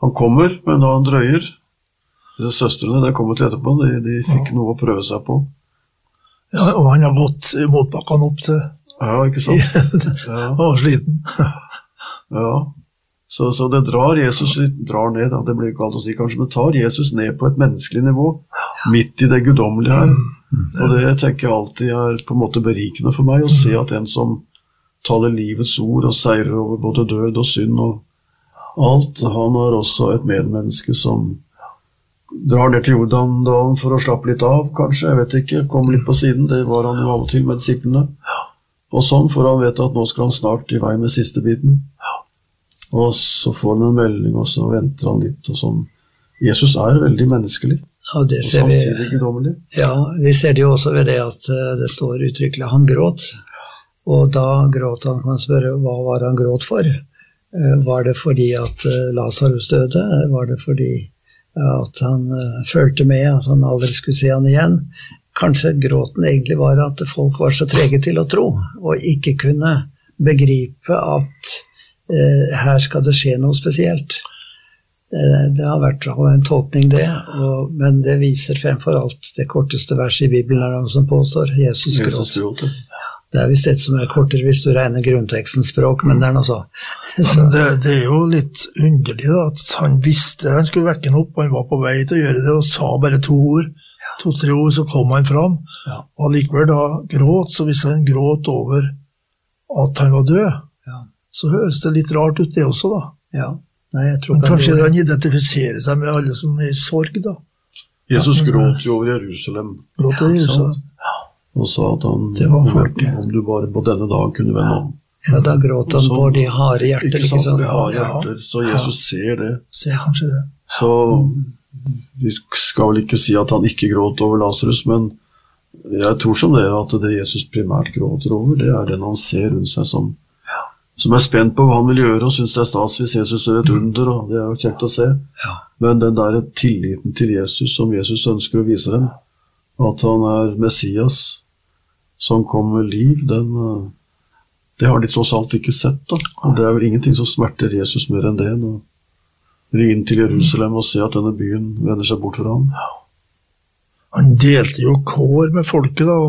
Han kommer, men da han drøyer. Disse søstrene, det kommer til etterpå, de fikk noe å prøve seg på. Ja, og han har gått motbakken opp til... Ja, ikke sant? Ja. Og sliten. Ja, så det drar Jesus, drar ned, det blir ikke alt å si kanskje, men tar Jesus ned på et menneskelig nivå, midt i det guddommelige her. Og det tenker jeg alltid er på en måte berikende for meg, å se at en som taler livets ord og seirer over både død og synd og alt, han er også et medmenneske som drar ned til Jordandalen for å slappe litt av, kanskje, jeg vet ikke, komme litt på siden, det var han jo av og til med disiplene. Og sånn, for han vet at nå skal han snart i vei med siste biten. Og så får han en melding, og så venter han litt, og sånn. Jesus er veldig menneskelig, ja, det ser og samtidig guddommelig. Ja, vi ser det jo også ved det at det står uttrykkelig, han gråt, og da gråt han, kan spørre, hva var han gråt for? Var det fordi at Lazarus døde? Var det fordi at han følte med at han aldri skulle se han igjen? Kanskje gråten egentlig var at folk var så trege til å tro, og ikke kunne begripe at her skal det skje noe spesielt. Det har vært en tolkning det, men det viser fremfor alt det korteste verset i Bibelen er det som påstår, Jesus gråt. Det er vist et som er kortere hvis du regner grunntekstens språk, men det er noe så. Det er jo litt underlig da, at han visste han skulle vekke han opp, han var på vei til å gjøre det, og sa bare 2 ord, 2-3 ord, så kom han fram, og likevel da gråt, så hvis han gråt over at han var død, så høres det litt rart ut det også da. Ja. Nei, jeg tror men kanskje han identifiserer seg med alle som er i sorg da. Jesus gråt jo over Jerusalem. Gråt over Jerusalem. Og sa at han, om du bare på denne dag kunne vende om. Ja, da gråt han på de harde hjerter, ikke sant? De harde hjerter, så Jesus ser det. Ser kanskje det. Så vi skal vel ikke si at han ikke gråt over Lazarus, men jeg tror som det at det Jesus primært gråter over, det er den han ser rundt seg som er spent på hva han vil gjøre, og synes det er stas hvis Jesus gjør et under, og det er jo kjekt å se. Men den der tilliten til Jesus, som Jesus ønsker å vise dem, at han er Messias, som kommer med liv, det har de tross alt ikke sett da. Og det er vel ingenting som smerter Jesus mer enn det, å ri inn til Jerusalem og se at denne byen vender seg bort fra ham. Han delte jo kår med folket da,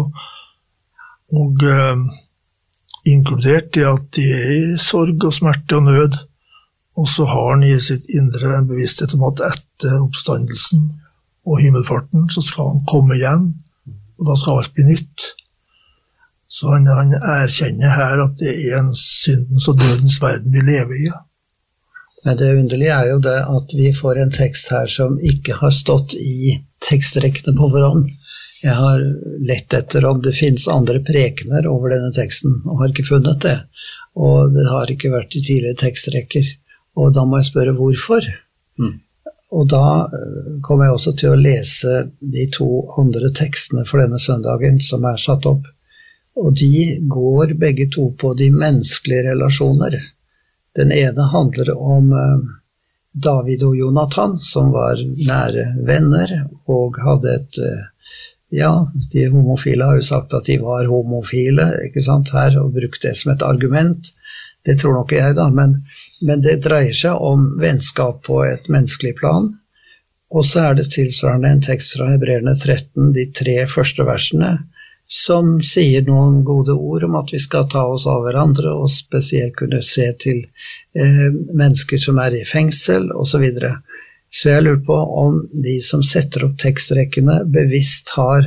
og inkludert i at de er i sorg og smerte og nød, og så har han i sitt indre en bevissthet om at etter oppstandelsen og himmelfarten så skal han komme igjen, og da skal alt bli nytt. Så han erkjenner her at det er en syndens og dødens verden vi lever i. Men det underlige er jo det at vi får en tekst her som ikke har stått i tekstrekkene på forhånd. Jeg har lett etter om det finnes andre prekener over denne teksten, og har ikke funnet det. Og det har ikke vært i tidligere tekstrekker. Og da må jeg spørre hvorfor. Og da kommer jeg også til å lese de 2 andre tekstene for denne søndagen som er satt opp. Og de går begge 2 på de menneskelige relasjoner. Den ene handler om David og Jonathan, som var nære venner, og hadde et... Ja, de homofile har jo sagt at de var homofile, ikke sant, her, og brukt det som et argument. Det tror nok jeg da, men det dreier seg om vennskap på et menneskelig plan. Og så er det tilsvarende en tekst fra Hebreerne 13, de 3 første versene, som sier noen gode ord om at vi skal ta oss av hverandre, og spesielt kunne se til mennesker som er i fengsel, og så videre. Så jeg lurer på om de som setter opp tekstrekkene bevisst har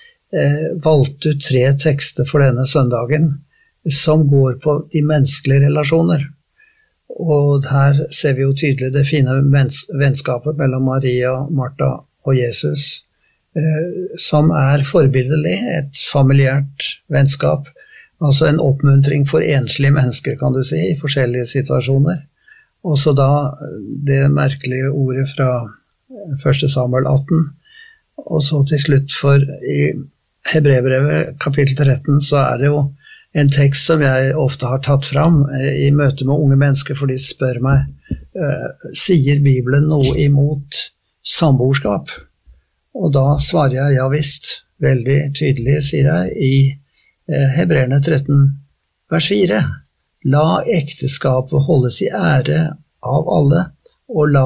valgt ut 3 tekster for denne søndagen som går på de menneskelige relasjoner. Og her ser vi jo tydelig det fine vennskapet mellom Maria, Martha og Jesus, som er forbildelig, et familiært vennskap, altså en oppmuntring for enslige mennesker, kan du si, i forskjellige situasjoner. Og så da det merkelige ordet fra 1. Samuel 18, og så til slutt for i Hebreerbrevet kapittel 13 så er det jo en tekst som jeg ofte har tatt fram i møte med unge mennesker, for de spør meg, sier Bibelen noe imot samboerskap? Og da svarer jeg, ja visst, veldig tydelig, sier jeg, i Hebreerne 13, vers 4. La ekteskapet holdes i ære av alle, og la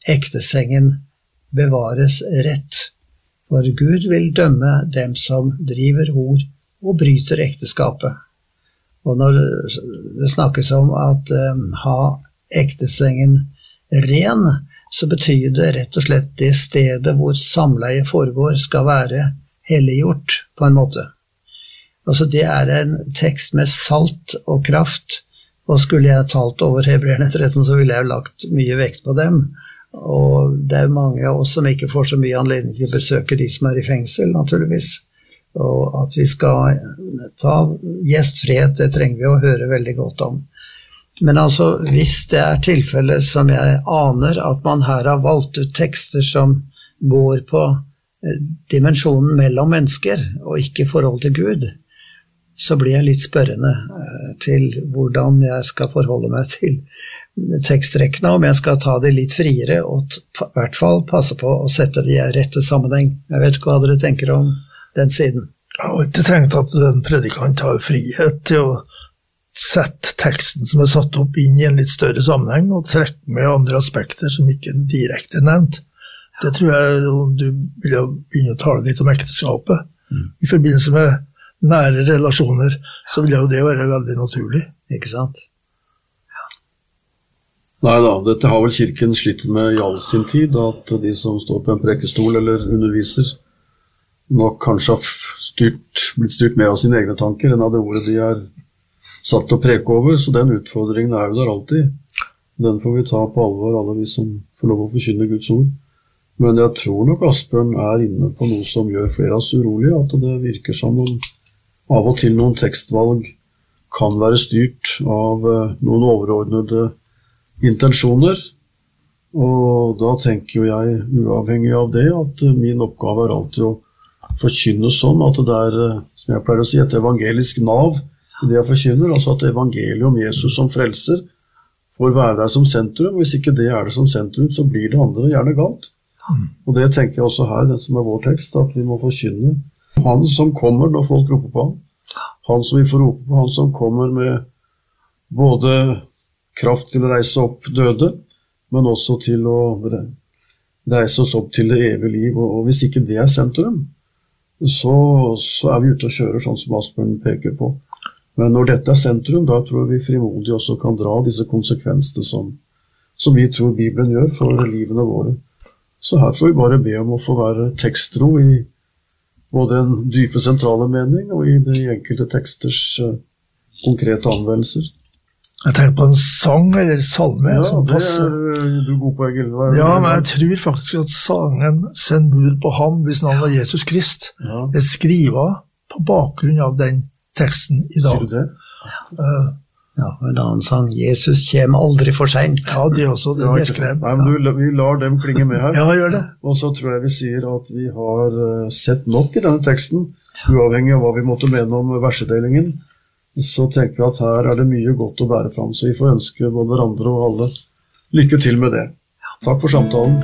ektesengen bevares rett. For Gud vil dømme dem som driver hor og bryter ekteskapet. Og når det snakkes om at ha ektesengen ren, så betyr det rett og slett det stedet hvor samleie foregår skal være helliggjort på en måte. Altså det en tekst med salt og kraft, og skulle jeg talt over Hebreerne 13, så ville jeg lagt mye vekt på dem. Og det mange av oss som ikke får så mye anledning til å besøke de som i fengsel, naturligvis. Og at vi skal ta gjestfrihet, det trenger vi å høre veldig godt om. Men altså, hvis det tilfellet som jeg aner, at man her har valgt ut tekster som går på dimensjonen mellom mennesker, og ikke forhold til Gud, så blir jeg litt spørrende til hvordan jeg skal forholde meg til tekstrekkene, om jeg skal ta det litt friere, og i hvert fall passe på å sette det i rette sammenheng. Jeg vet ikke hva dere tenker om den siden. Jeg har ikke tenkt at en predikant har frihet til å sette teksten som satt opp inn i en litt større sammenheng, og trekke med andre aspekter som ikke direkte nevnt. Det tror jeg du vil begynne å tale litt om ekteskapet. I forbindelse med nære relasjoner, så vil jo det være veldig naturlig. Ikke sant? Ja. Neida, dette har vel kirken slitt med i all sin tid, at de som står på en prekestol eller underviser, nok kanskje har blitt styrt mer av sine egne tanker enn av det ordet de satt til å preke over, så den utfordringen jo der alltid. Den får vi ta på alvor, alle vi som får lov å forkynne Guds ord. Men jeg tror nok Asbjørn inne på noe som gjør flere av oss urolige, at det virker som om av og til noen tekstvalg kan være styrt av noen overordnede intensjoner, og da tenker jo jeg, uavhengig av det, at min oppgave alltid å forkynne sånn, at det som jeg pleier å si, et evangelisk nav i det jeg forkynner, altså at evangeliet om Jesus som frelser får være der som sentrum. Hvis ikke det det som sentrum, så blir det andre gjerne galt. Og det tenker jeg også her, det som vår tekst, at vi må forkynne han som kommer når folk roper på han som vi får rope på, han som kommer med både kraft til å reise opp døde, men også til å reise oss opp til det evige liv, og hvis ikke det sentrum, så vi ute og kjører sånn som Asbjørn peker på. Men når dette sentrum, da tror vi frimodig også kan dra disse konsekvensene som vi tror Bibelen gjør for livene våre. Så her får vi bare be om å få være tekstro i både en dype sentrale mening og i de enkelte teksters konkrete anvendelser. Jeg tenker på en sang eller salme som passer. Ja, det du god på, Egil. Ja, men jeg tror faktisk at sangen «Send bud på ham hvis navn var Jesus Krist» skrivet på bakgrunn av den teksten i dag. Sier du det? Ja, en annen sang, Jesus kommer aldri for sent. Ja, det også, det virkelig. Nei, men vi lar dem klinge med her. Ja, gjør det. Og så tror jeg vi sier at vi har sett nok i denne teksten, uavhengig av hva vi måtte mene om versedelingen. Så tenker vi at her det mye godt å bære fram, så vi får ønske både hverandre og alle lykke til med det. Takk for samtalen.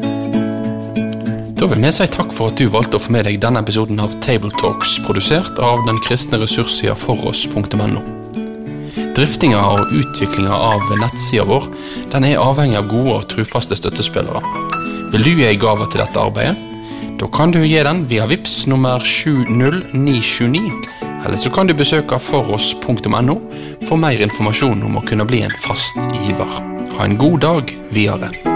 Da vil vi si takk for at du valgte å få med deg denne episoden av Table Talks, produsert av den kristne ressurssida foross.no. Driftinga og utviklinga av nettsida vår, den avhengig av gode og trufaste støttespillere. Vil du gi gave til dette arbeidet? Da kan du gi den via Vips nummer 70929, eller så kan du besøke foross.no for mer informasjon om å kunne bli en fast giver. Ha en god dag videre.